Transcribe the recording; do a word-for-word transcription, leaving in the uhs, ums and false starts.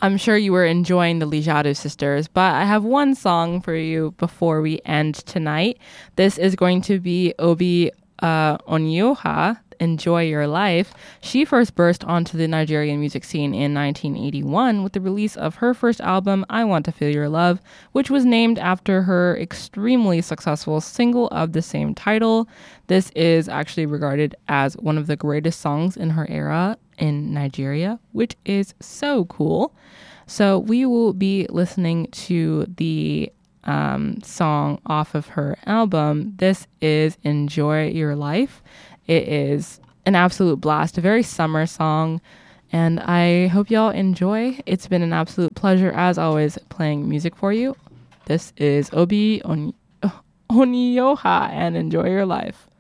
I'm sure you were enjoying the Lijadu Sisters, but I have one song for you before we end tonight. This is going to be Obi uh, Onyoha, Enjoy Your Life. She first burst onto the Nigerian music scene in nineteen eighty-one with the release of her first album, I Want to Feel Your Love, which was named after her extremely successful single of the same title. This is actually regarded as one of the greatest songs in her era in Nigeria, which is so cool. So we will be listening to the um, song off of her album. This is Enjoy Your Life. It is an absolute blast, a very summer song, and I hope y'all enjoy. It's been an absolute pleasure, as always, playing music for you. This is Obi On- Onyoha, and Enjoy Your Life.